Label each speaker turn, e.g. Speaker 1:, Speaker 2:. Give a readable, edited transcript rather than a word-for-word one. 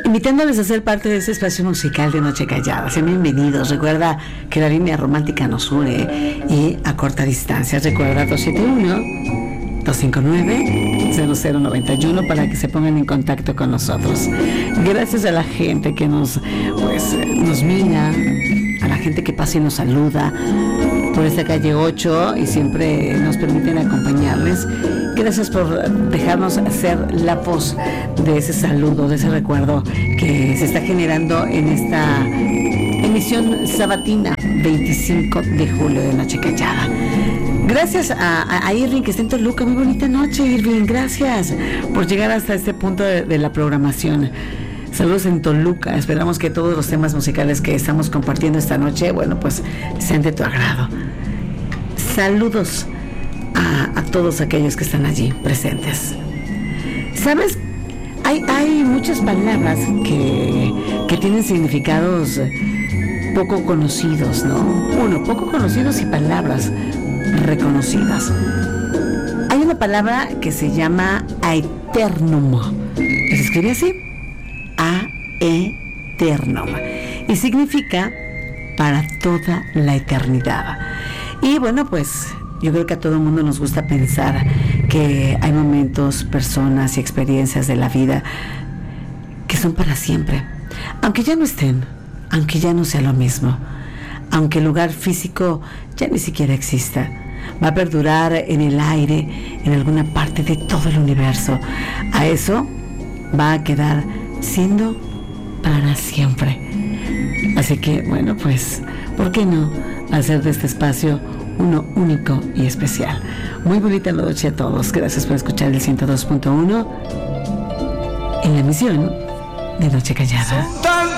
Speaker 1: invitándoles a ser parte de este espacio musical de Noche Callada. Sean bienvenidos. Recuerda que la línea romántica nos une y a corta distancia. Recuerda 271-259-0091 para que se pongan en contacto con nosotros. Gracias a la gente que nos mira, a la gente que pasa y nos saluda por esta calle 8 y siempre nos permiten acompañarles. Gracias por dejarnos ser la voz de ese saludo, de ese recuerdo que se está generando en esta emisión sabatina 25 de julio de Noche Callada. Gracias a Irving, que está en Toluca. Muy bonita noche, Irving. Gracias por llegar hasta este punto de la programación. Saludos en Toluca. Esperamos que todos los temas musicales que estamos compartiendo esta noche, pues sean de tu agrado. Saludos a todos aquellos que están allí presentes. ¿Sabes? Hay muchas palabras que tienen significados poco conocidos, ¿no? Poco conocidos y palabras reconocidas. Hay una palabra que se llama aeternum. ¿Se escribe así? Aeternum. Y significa para toda la eternidad. Y pues yo creo que a todo el mundo nos gusta pensar que hay momentos, personas y experiencias de la vida que son para siempre. Aunque ya no estén, aunque ya no sea lo mismo, aunque el lugar físico ya ni siquiera exista, va a perdurar en el aire, en alguna parte de todo el universo. A eso va a quedar siendo para siempre. Así que, ¿por qué no hacer de este espacio uno único y especial? Muy bonita noche a todos. Gracias por escuchar el 102.1 en la emisión de Noche Callada.